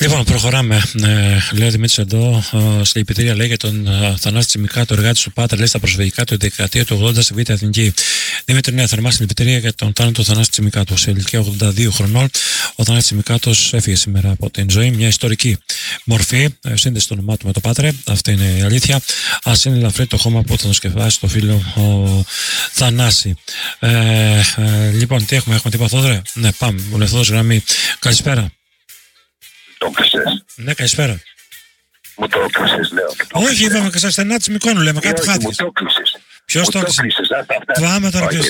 Λοιπόν, προχωράμε. Λέει ο Δημήτρης εδώ, συλληπιτήρια λέει για τον Θανάση Τσιμικάτο, εργάτη του Πάτρα, λέει στα προσφυγικά του δεκαετία του 80 στη Β' Εθνική. Δημήτρη, νέα θερμά συλληπιτήρια για τον θάνατο του Θανάση Τσιμικάτου. Σε ηλικία 82 χρονών, ο Θανάσης Τσιμικάτος έφυγε σήμερα από την ζωή. Μια ιστορική μορφή, σύνδεση το όνομά του με το Πάτρε. Αυτή είναι η αλήθεια. Ας είναι ελαφρύ το χώμα που θα τον σκεφάσει το φίλο ο Θανάση. Λοιπόν, τι έχουμε τίποτα, Θόδωρε? Ναι, πάμε. Ο Λευθόδος γραμμή. Καλησπέρα. Το κλεισες. Ναι, καλησπέρα. Μου το κλεισες, λέω. Όχι, είπαμε και στα στενά της Μυκόνου, λέμε, κάπου χάθηκες. Μου το κλεισες. Ποιος το κλεισες? Πάμε τώρα ποιος.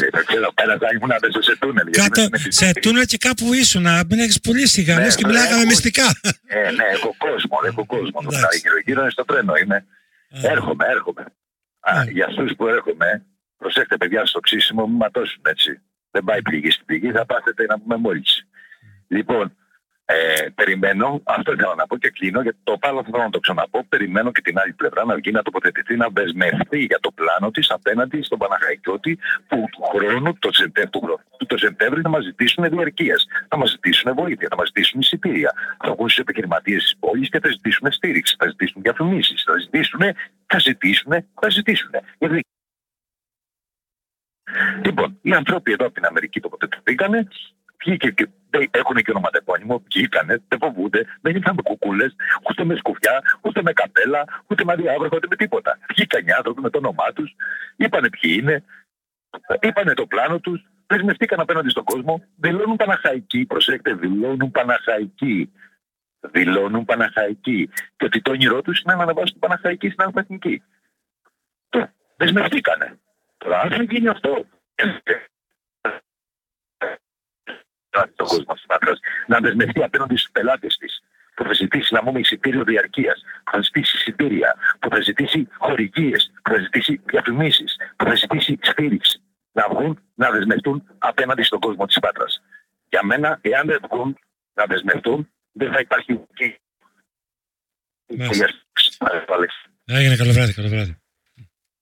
Σε τούνελ και κάπου ήσουν, μην έχεις πολύ σιγά, λες και μιλάγαμε μυστικά. Ναι, έχω κόσμο. Γύρω είναι στο τρένο, είμαι. Έρχομαι. Για αυτούς που έρχομαι, προσέχτε παιδιά στο ξύσιμο, μην ματώσουν έτσι. Δεν πάει πληγή στην πληγή, θα πάθετε να πούμε μόλις. Λοιπόν, περιμένω, αυτό ήθελα να πω και κλείνω, γιατί το πάλι θέλω να το ξαναπώ. Περιμένω και την άλλη πλευρά να βγει να τοποθετηθεί, να δεσμευτεί για το πλάνο της απέναντι στον Παναχαϊκιώτη που του χρόνου, το Σεπτέμβρη, θα μας ζητήσουν διαρκείας. Θα μας ζητήσουν βοήθεια, θα μας ζητήσουν εισιτήρια. Θα βγουν στους επιχειρηματίες της πόλης και θα ζητήσουν στήριξη, θα ζητήσουν διαφημίσεις, θα ζητήσουν. Λοιπόν, οι άνθρωποι εδώ από την Αμερική τοποθετηθήκανε. Έχουν και ονοματεπώνυμο, βγήκανε, δεν φοβούνται, δεν ήρθαν με κουκούλες, ούτε με σκουφιά, ούτε με καπέλα, ούτε με αδιάβροχα, ούτε με τίποτα. Βγήκαν οι άνθρωποι με το όνομά τους, είπανε ποιοι είναι, είπανε το πλάνο τους, δεσμευτήκαν απέναντι στον κόσμο, δηλώνουν Παναχαϊκοί, προσέξτε, δηλώνουν Παναχαϊκοί. Και ότι το όνειρό τους είναι να αναβάσουν την Παναχαϊκή στην Εθνική. Δεσμευτήκανε. Τώρα, αν δεν γίνει αυτό, τον κόσμο της Πάτρας, να δεσμευτεί απέναντι στους πελάτες της, που θα ζητήσει να πούμε εισιτήριο διαρκείας, που θα ζητήσει εισιτήρια, που θα ζητήσει χορηγίες, που θα ζητήσει διαφημίσεις, που θα ζητήσει στήριξη, να βγουν να δεσμευτούν απέναντι στον κόσμο της Πάτρας. Για μένα, εάν δεν βγουν να δεσμευτούν, δεν θα υπάρχει. Έγινε, καλό βράδυ.